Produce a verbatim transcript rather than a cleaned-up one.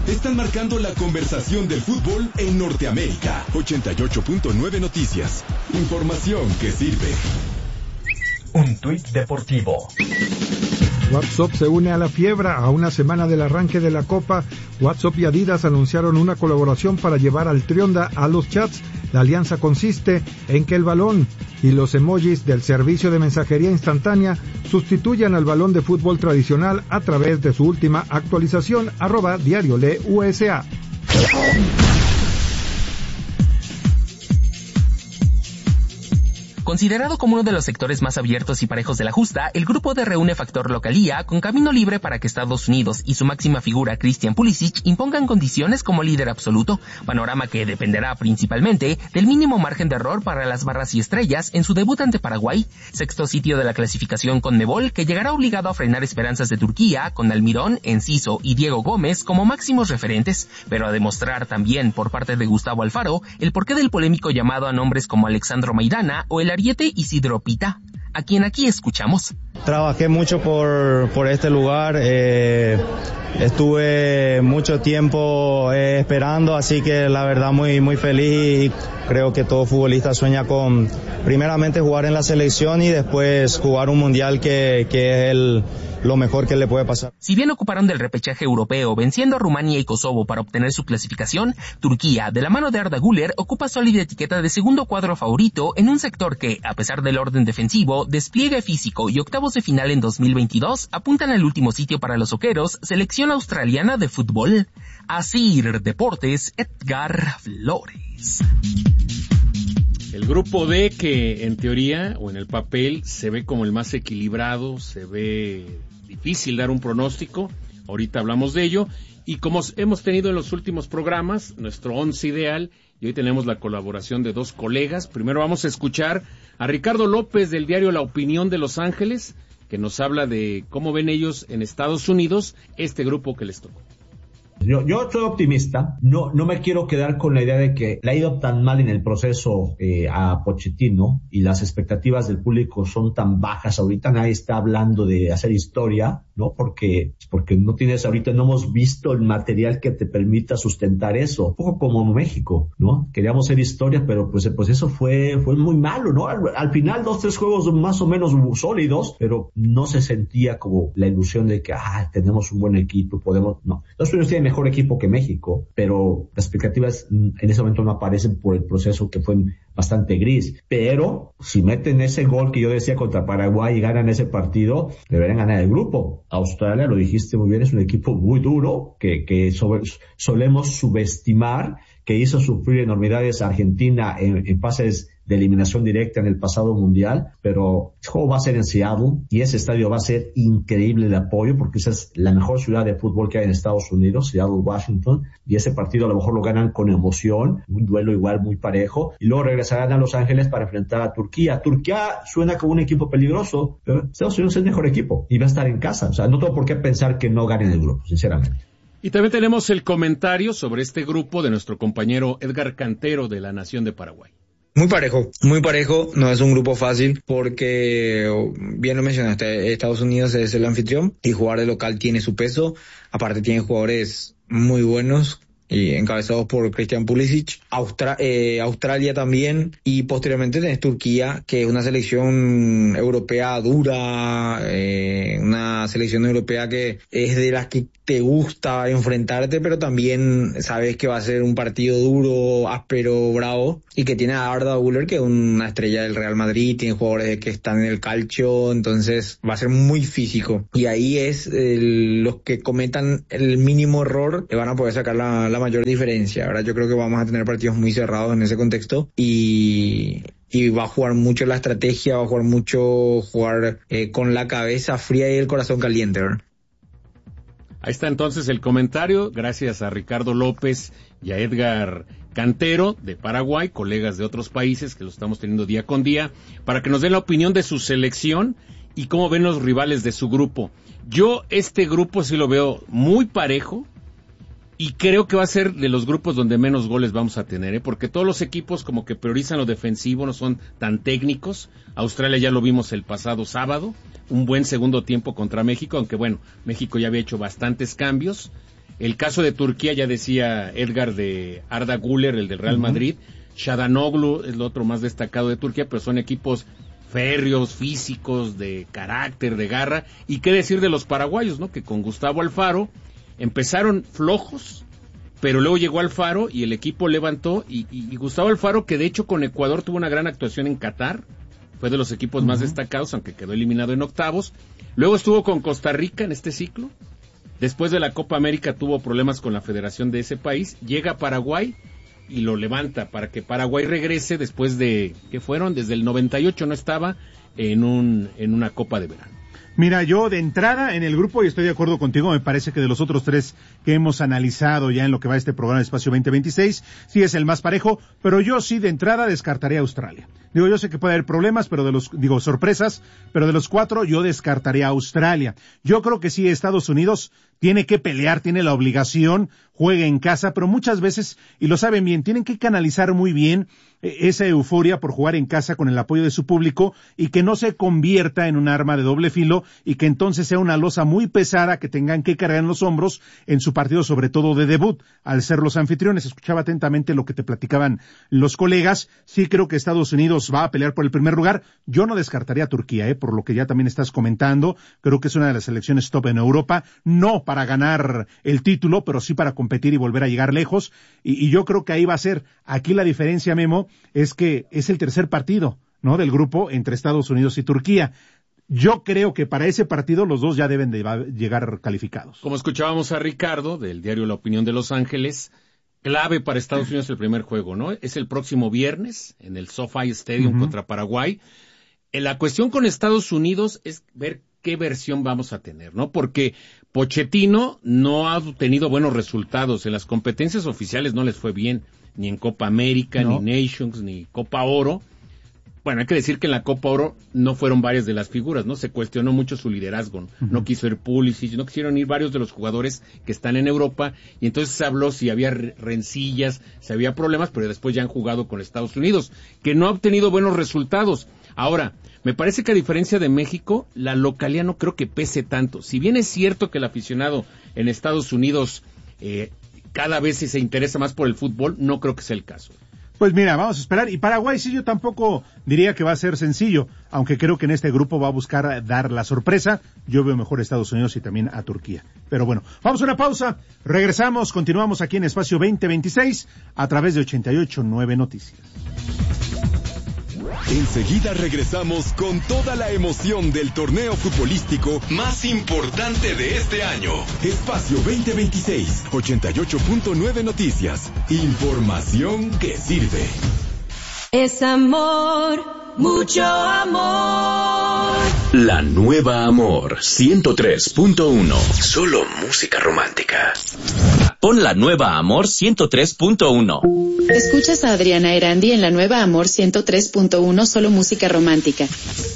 están marcando la conversación del fútbol en Norteamérica. ochenta y ocho punto nueve Noticias. Información que sirve. Un tuit deportivo. WhatsApp se une a la fiebre. A una semana del arranque de la Copa, WhatsApp y Adidas anunciaron una colaboración para llevar al Trionda a los chats. La alianza consiste en que el balón y los emojis del servicio de mensajería instantánea sustituyan al balón de fútbol tradicional a través de su última actualización, arroba diario le U S A. Considerado como uno de los sectores más abiertos y parejos de la justa, el grupo de reúne factor localía con camino libre para que Estados Unidos y su máxima figura Christian Pulisic impongan condiciones como líder absoluto, panorama que dependerá principalmente del mínimo margen de error para las barras y estrellas en su debut ante Paraguay, sexto sitio de la clasificación Conmebol, que llegará obligado a frenar esperanzas de Turquía con Almirón, Enciso y Diego Gómez como máximos referentes, pero a demostrar también por parte de Gustavo Alfaro el porqué del polémico llamado a nombres como Alexandro Maidana o el Ariete Isidro Pita, a quien aquí escuchamos. Trabajé mucho por, por este lugar, eh, estuve mucho tiempo eh, esperando, así que la verdad muy, muy feliz, y creo que todo futbolista sueña con primeramente jugar en la selección y después jugar un mundial que, que es el, lo mejor que le puede pasar. Si bien ocuparon del repechaje europeo venciendo a Rumania y Kosovo para obtener su clasificación, Turquía, de la mano de Arda Güler, ocupa sólida etiqueta de segundo cuadro favorito en un sector que, a pesar del orden defensivo, despliegue físico y octavos de final en dos mil veintidós, apuntan al último sitio para los oqueros, selección australiana de fútbol. Asir Deportes, Edgar Flores. El grupo D, que en teoría o en el papel se ve como el más equilibrado, se ve difícil dar un pronóstico, ahorita hablamos de ello, y como hemos tenido en los últimos programas, nuestro once ideal, y hoy tenemos la colaboración de dos colegas. Primero vamos a escuchar a Ricardo López del diario La Opinión de Los Ángeles, que nos habla de cómo ven ellos en Estados Unidos este grupo que les tocó. Yo, yo soy optimista, no, no me quiero quedar con la idea de que le ha ido tan mal en el proceso eh, a Pochettino y las expectativas del público son tan bajas. Ahorita nadie está hablando de hacer historia, ¿no? Porque, porque no tienes ahorita, no hemos visto el material que te permita sustentar eso. Un poco como México, ¿no? Queríamos hacer historia, pero pues el proceso fue, fue muy malo, ¿no? Al, al final dos, tres juegos más o menos sólidos, pero no se sentía como la ilusión de que, ah, tenemos un buen equipo, podemos, no. Los Unidos tienen mejor equipo que México, pero las expectativas en ese momento no aparecen por el proceso que fue bastante gris. Pero si meten ese gol que yo decía contra Paraguay y ganan ese partido, deberían ganar el grupo. Australia, lo dijiste muy bien, es un equipo muy duro que, que sobre, solemos subestimar, que hizo sufrir enormidades a Argentina en, en fases de eliminación directa en el pasado mundial, pero el juego va a ser en Seattle y ese estadio va a ser increíble de apoyo porque esa es la mejor ciudad de fútbol que hay en Estados Unidos, Seattle, Washington, y ese partido a lo mejor lo ganan con emoción, un duelo igual muy parejo, y luego regresarán a Los Ángeles para enfrentar a Turquía. Turquía suena como un equipo peligroso, pero Estados Unidos es el mejor equipo y va a estar en casa, o sea, no tengo por qué pensar que no ganen el grupo, sinceramente. Y también tenemos el comentario sobre este grupo de nuestro compañero Edgar Cantero de La Nación de Paraguay. Muy parejo, muy parejo, no es un grupo fácil porque, bien lo mencionaste, Estados Unidos es el anfitrión y jugar de local tiene su peso, aparte tiene jugadores muy buenos y encabezados por Christian Pulisic, Austra- eh, Australia también, y posteriormente tenés Turquía, que es una selección europea dura, eh, una selección europea que es de las que te gusta enfrentarte, pero también sabes que va a ser un partido duro, áspero, bravo, y que tiene a Arda Güler, que es una estrella del Real Madrid, tiene jugadores que están en el calcio, entonces va a ser muy físico, y ahí es el, los que cometan el mínimo error, le van a poder sacar la, la mayor diferencia. Ahora yo creo que vamos a tener partidos muy cerrados en ese contexto, y y va a jugar mucho la estrategia, va a jugar mucho jugar eh, con la cabeza fría y el corazón caliente, ¿verdad? Ahí está entonces el comentario, gracias a Ricardo López y a Edgar Cantero de Paraguay, colegas de otros países que lo estamos teniendo día con día, para que nos den la opinión de su selección y cómo ven los rivales de su grupo. Yo este grupo sí lo veo muy parejo y creo que va a ser de los grupos donde menos goles vamos a tener, ¿eh? Porque todos los equipos como que priorizan lo defensivo, no son tan técnicos. Australia ya lo vimos el pasado sábado, un buen segundo tiempo contra México, aunque bueno, México ya había hecho bastantes cambios. El caso de Turquía, ya decía Edgar, de Arda Güler, el del Real uh-huh. Madrid, Çalhanoğlu es el otro más destacado de Turquía, pero son equipos férreos, físicos, de carácter, de garra. Y qué decir de los paraguayos, ¿no? Que con Gustavo Alfaro empezaron flojos, pero luego llegó Alfaro y el equipo levantó, y, y, y Gustavo Alfaro, que de hecho con Ecuador tuvo una gran actuación en Qatar, fue de los equipos uh-huh. más destacados, aunque quedó eliminado en octavos. Luego estuvo con Costa Rica en este ciclo. Después de la Copa América tuvo problemas con la federación de ese país. Llega a Paraguay y lo levanta para que Paraguay regrese después de, ¿qué fueron? Desde el noventa y ocho no estaba en un en una Copa de Verano. Mira, yo de entrada en el grupo, y estoy de acuerdo contigo, me parece que de los otros tres que hemos analizado ya en lo que va este programa de Espacio veinte veintiséis, sí es el más parejo, pero yo sí de entrada descartaría a Australia. Digo, yo sé que puede haber problemas, pero de los, digo, sorpresas, pero de los cuatro yo descartaría a Australia. Yo creo que sí, Estados Unidos tiene que pelear, tiene la obligación, juega en casa, pero muchas veces, y lo saben bien, tienen que canalizar muy bien esa euforia por jugar en casa con el apoyo de su público y que no se convierta en un arma de doble filo y que entonces sea una losa muy pesada que tengan que cargar en los hombros en su partido, sobre todo de debut, al ser los anfitriones. Escuchaba atentamente lo que te platicaban los colegas. Sí creo que Estados Unidos va a pelear por el primer lugar. Yo no descartaría a Turquía, eh, por lo que ya también estás comentando. Creo que es una de las selecciones top en Europa, no para ganar el título, pero sí para competir y volver a llegar lejos. Y, y yo creo que ahí va a ser. Aquí la diferencia, Memo, es que es el tercer partido, ¿no?, del grupo entre Estados Unidos y Turquía. Yo creo que para ese partido los dos ya deben de llegar calificados. Como escuchábamos a Ricardo, del diario La Opinión de Los Ángeles, clave para Estados Unidos el primer juego, ¿no? Es el próximo viernes en el SoFi Stadium uh-huh. contra Paraguay. La cuestión con Estados Unidos es ver qué versión vamos a tener, ¿no? Porque Pochettino no ha tenido buenos resultados. En las competencias oficiales no les fue bien, ni en Copa América, no. ni Nations, ni Copa Oro. Bueno, hay que decir que en la Copa Oro no fueron varias de las figuras, ¿no? Se cuestionó mucho su liderazgo, ¿no? Uh-huh. No quiso ir Pulisic, no quisieron ir varios de los jugadores que están en Europa, y entonces se habló si había rencillas, si había problemas, pero después ya han jugado con Estados Unidos, que no ha obtenido buenos resultados. Ahora, me parece que a diferencia de México, la localidad no creo que pese tanto. Si bien es cierto que el aficionado en Estados Unidos eh, cada vez se interesa más por el fútbol, no creo que sea el caso. Pues mira, vamos a esperar. Y Paraguay sí, yo tampoco diría que va a ser sencillo, aunque creo que en este grupo va a buscar dar la sorpresa. Yo veo mejor a Estados Unidos y también a Turquía. Pero bueno, vamos a una pausa, regresamos, continuamos aquí en Espacio veinte veintiséis a través de ochenta y ocho punto nueve Noticias. Enseguida regresamos con toda la emoción del torneo futbolístico más importante de este año. Espacio veinte veintiséis, ochenta y ocho punto nueve Noticias. Información que sirve. Es amor, mucho amor. La nueva Amor ciento tres punto uno. Solo música romántica. Pon la nueva Amor ciento tres punto uno. Escuchas a Adriana Erandi en la nueva Amor ciento tres punto uno, solo música romántica.